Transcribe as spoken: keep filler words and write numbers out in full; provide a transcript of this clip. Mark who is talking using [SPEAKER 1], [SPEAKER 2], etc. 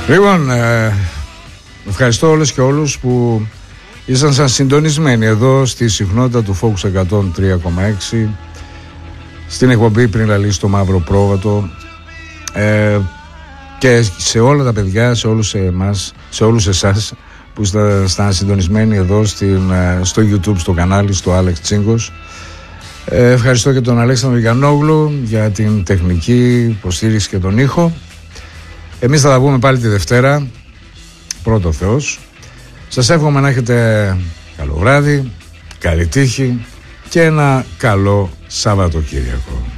[SPEAKER 1] Λοιπόν, ε, ευχαριστώ όλες και όλους που ήσασταν συντονισμένοι εδώ στη συχνότητα του Focus εκατόν τρία κόμμα έξι, στην εκπομπή Πριν Λαλήσει το Μαύρο Πρόβατο, ε, και σε όλα τα παιδιά, σε όλους εμάς, σε όλους εσάς που ήσασταν συντονισμένοι εδώ στην, στο YouTube, στο κανάλι, στο Άλεξ Τσίγκος. Ε, ευχαριστώ και τον Αλέξανδρο Γιαννόγλου για την τεχνική υποστήριξη και τον ήχο. Εμείς θα τα πούμε πάλι τη Δευτέρα, πρώτο Θεός. Σας εύχομαι να έχετε καλό βράδυ, καλή τύχη και ένα καλό Σαββατοκύριακο.